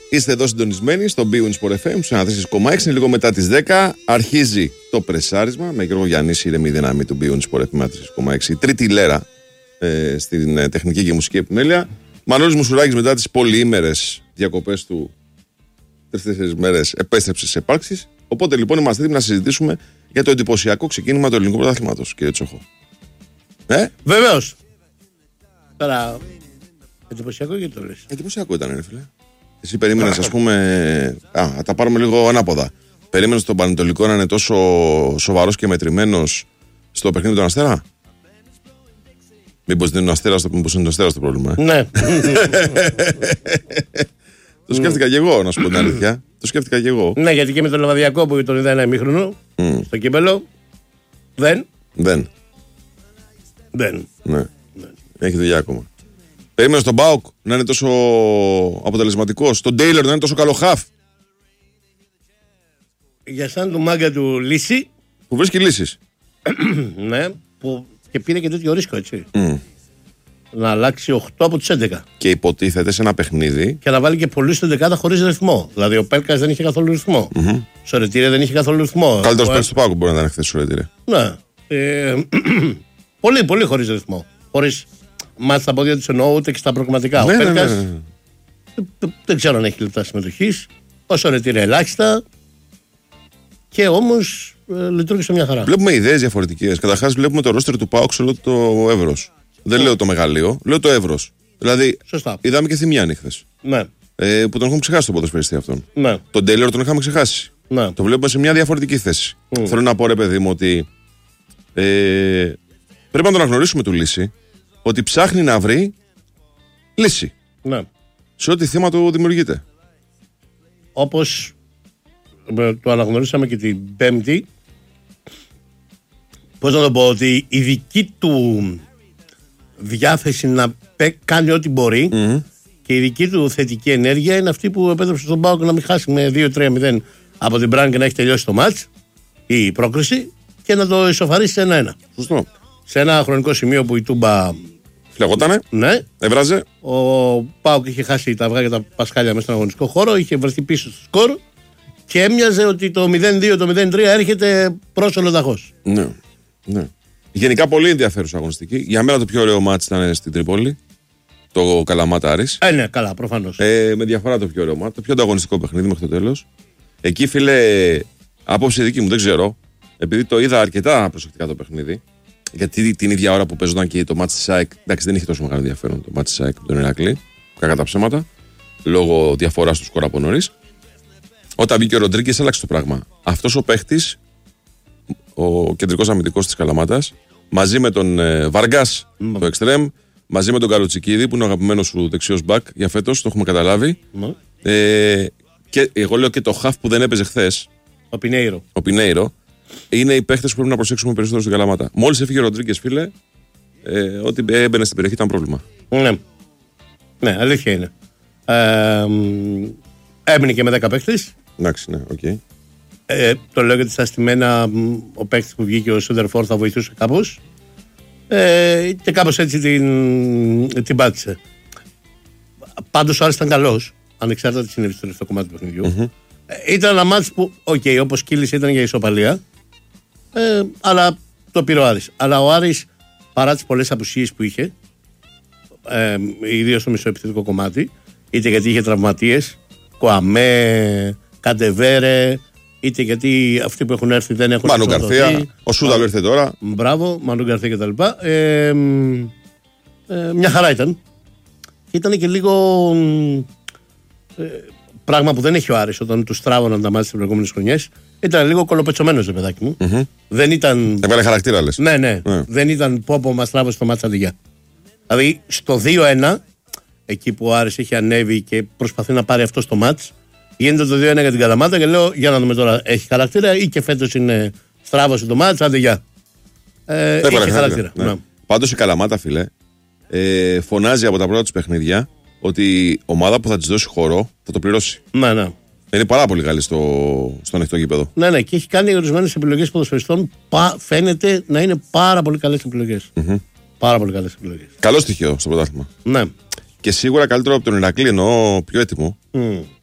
Είστε εδώ συντονισμένοι στο Bwin Sport FM, στους 104,6. Είναι λίγο μετά τις 10. Αρχίζει το πρεσάρισμα με Γιώργο Γιαννίση, ηρεμή δύναμη του Bwin Sport FM 104,6. Τρίτη λέρα στην τεχνική και μουσική επιμέλεια. Μανώλης Μουσουράκης μετά τις πολυήμερες διακοπές του 3-4 μέρες επέστρεψε σε επάρξεις. Οπότε λοιπόν είμαστε έτοιμοι να συζητήσουμε για το εντυπωσιακό ξεκίνημα του ελληνικού πρωταθλήματος, κύριε Τσοχό. Βεβαίως. Τώρα, εντυπωσιακό γιατί το λες? Εντυπωσιακό ήταν, ρε φίλε. Εσύ περίμενες, ας πούμε. Θα τα πάρουμε λίγο ανάποδα. Περίμενες τον Πανετολικό να είναι τόσο σοβαρός και μετρημένος στο παιχνίδι του Αστέρα? Μήπως είναι ο Αστέρας το πρόβλημα? Ναι. Το σκέφτηκα και εγώ, να σου πω την αλήθεια. Το σκέφτηκα και εγώ. Ναι, γιατί και με τον Λεβαδιακό που τον είδα ένα ημίχρονο στο κύπελο. Δεν. Ναι. Έχει δουλειά ακόμα. Περίμενε τον Μπάουκ να είναι τόσο αποτελεσματικός, τον Τέιλορ να είναι τόσο καλό χαφ. Για σαν του μάγκα του λύση. Που βρίσκει λύσεις. Ναι, που και πήρε και τέτοιο ρίσκο, έτσι. Να αλλάξει 8 από τους 11. Και υποτίθεται σε ένα παιχνίδι. Και να βάλει και πολλούς στην δεκάδα χωρίς ρυθμό. Δηλαδή ο Πέλκας δεν είχε καθόλου ρυθμό. Σωρετήρε δεν είχε καθόλου ρυθμό. Καλύτερος παίκτης του Πάκου μπορεί να ήταν χθες Σωρετήρε. Ναι. Πολύ χωρίς ρυθμό. Χωρίς μάτς στα πόδια του εννοώ, ούτε και στα προγραμματικά. Ναι, ο Πέλκας ναι. δεν ξέρω αν έχει λεπτά συμμετοχής. Ο Σωρετήρε ελάχιστα. Και όμως λειτουργήσε μια χαρά. Βλέπουμε ιδέες διαφορετικές. Καταρχάς, βλέπουμε το ρόστερ του ΠΑΟΚ σε όλο το εύρος. Δεν λέω το μεγαλείο, λέω το εύρος. Δηλαδή, σωστά. είδαμε και Θημιάννη χθες. Ναι. Που τον έχουμε ξεχάσει τον ποδοσφαιριστή αυτόν. Ναι. Τον Τέιλορ τον είχαμε ξεχάσει. Ναι. Το βλέπουμε σε μια διαφορετική θέση. Θέλω να πω, ρε παιδί μου, ότι πρέπει να τον αναγνωρίσουμε του λύση ότι ψάχνει να βρει λύση. Ναι. Σε ό,τι θέμα του δημιουργείται. Όπως το αναγνωρίσαμε και την Πέμπτη, πώς να το πω, ότι η δική του διάθεση να κάνει ό,τι μπορεί και η δική του θετική ενέργεια είναι αυτή που επέτρεψε στον ΠΑΟΚ να μην χάσει με 2-3-0 από την Μπραν και να έχει τελειώσει το μάτς ή η πρόκριση και να το ισοφαρίσει σε 1-1. Σωστό. Σε ένα χρονικό σημείο που η Τούμπα φλεγότανε, ναι, έβραζε. Ο ΠΑΟΚ είχε χάσει τα αυγά και τα πασχάλια μέσα στον αγωνιστικό χώρο, είχε βρεθεί πίσω στο σκορ και έμοιαζε ότι το 0-2, το 0-3 έρχεται πρόσωλο ταχώς. Ναι. Γενικά πολύ ενδιαφέρουσα αγωνιστική. Για μένα το πιο ωραίο μάτς ήταν στην Τρίπολη. Το Καλαμάτα Άρης. Ναι, καλά, προφανώς. Με διαφορά το πιο ωραίο μάτς. Το πιο ανταγωνιστικό παιχνίδι μέχρι το τέλος. Εκεί, φίλε, άποψη δική μου δεν ξέρω. Επειδή το είδα αρκετά προσεκτικά το παιχνίδι. Γιατί την ίδια ώρα που παίζονταν και το μάτς της ΑΕΚ. Εντάξει, δεν είχε τόσο μεγάλο ενδιαφέρον το μάτς της ΑΕΚ με τον Ηρακλή. Κακά τα ψέματα. Λόγω διαφοράς του σκορ από νωρίς. Όταν μπήκε ο Ροντρίγκες, άλλαξε το πράγμα. Αυτός ο παίχτης, ο κεντρικός αμυντικός της Καλαμάτας, μαζί με τον Βαργκάς, το εξτρέμ, μαζί με τον Καροτσικίδη, που είναι ο αγαπημένος σου δεξιός μπακ για φέτος, το έχουμε καταλάβει. Και εγώ λέω και το χαφ που δεν έπαιζε χθες, ο Πινέιρο, είναι οι παίχτες που πρέπει να προσέξουμε περισσότερο στην Καλαμάτα. Μόλις έφυγε ο Ροντρίγκες, φίλε, ότι έμπαινε στην περιοχή ήταν πρόβλημα. Ναι, αλήθεια είναι. Έμεινε και με 10 παίχτες. Εντάξει, ναι, οκ. Το λέω γιατί στα στημένα ο παίκτης που βγήκε ο Σούντερφορ θα βοηθούσε κάπως και κάπως έτσι την πάτησε. Πάντως ο Άρης ήταν καλός, ανεξάρτητα τι συνέβη στο τελευταίο κομμάτι του παιχνιδιού. Ήταν ένα μάτς που, όπως κύλησε ήταν για ισοπαλία, αλλά το πήρε ο Άρης. Αλλά ο Άρης, παρά τις πολλές απουσίες που είχε, ιδίως στο μισοεπιθετικό κομμάτι, είτε γιατί είχε τραυματίες, Κοαμέ, Καντεβέρε, είτε γιατί αυτοί που έχουν έρθει δεν έχουν Μανου Γκαρθία, ο Σούδαλο ήρθε τώρα. Μπράβο, Μανου Γκαρθία κτλ. Μια χαρά ήταν. Ήταν και λίγο πράγμα που δεν έχει ο Άρης όταν του στράβωναν τα μάτια στις προηγούμενες χρονιές. Ήταν λίγο κολοπετσωμένος, ρε παιδάκι μου. Δεν ήταν. Έβαλε χαρακτήρα, λες. Ναι. Δεν ήταν πω μας τράβωσε το μάτσα αντιγιά. Δηλαδή στο 2-1, εκεί που ο Άρης έχει ανέβει και προσπαθεί να πάρει αυτό στο μάτς, γίνεται το 2-1 για την Καλαμάτα και λέω για να δούμε τώρα, έχει χαρακτήρα ή και φέτος είναι στράβωσε το μάτς, άντε γεια. Έχει χαρακτήρα. Ναι. Πάντως η Καλαμάτα, φίλε, φωνάζει από τα πρώτα τους παιχνίδια ότι η ομάδα που θα της δώσει χώρο θα το πληρώσει. Ναι. Είναι πάρα πολύ καλή στο ανοιχτό γήπεδο. Ναι, και έχει κάνει ορισμένες επιλογές ποδοσφαιριστών. Φαίνεται να είναι πάρα πολύ καλές επιλογές. Πάρα πολύ καλές επιλογές. Καλό στοιχείο στο πρωτάθλημα. Ναι. Και σίγουρα καλύτερο από τον Ηρακλή, εννοώ πιο έτοιμο.